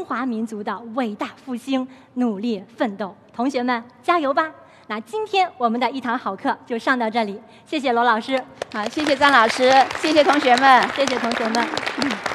中华民族的伟大复兴努力奋斗。同学们加油吧！那今天我们的一堂好课就上到这里，谢谢罗老师。 好，谢谢张老师，谢谢同学们， 谢谢同学们。